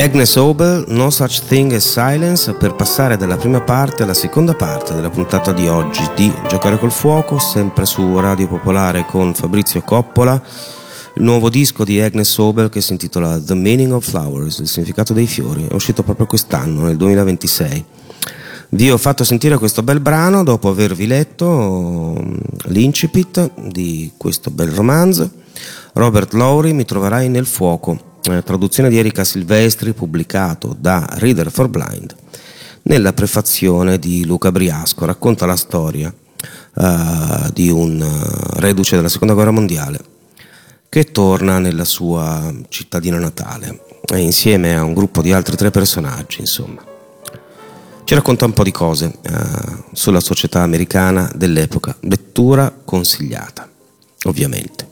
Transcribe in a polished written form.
Agnes Obel, No Such Thing as Silence, per passare dalla prima parte alla seconda parte della puntata di oggi di Giocare col Fuoco, sempre su Radio Popolare con Fabrizio Coppola. Il nuovo disco di Agnes Obel che si intitola The Meaning of Flowers, il significato dei fiori, è uscito proprio quest'anno, nel 2026. Vi ho fatto sentire questo bel brano dopo avervi letto l'incipit di questo bel romanzo. Robert Lowry, Mi troverai nel fuoco, traduzione di Erika Silvestri, pubblicato da Reader for Blind. Nella prefazione di Luca Briasco racconta la storia di un reduce della seconda guerra mondiale che torna nella sua cittadina natale e insieme a un gruppo di altri 3 personaggi, insomma, ci racconta un po' di cose sulla società americana dell'epoca. Lettura consigliata, ovviamente.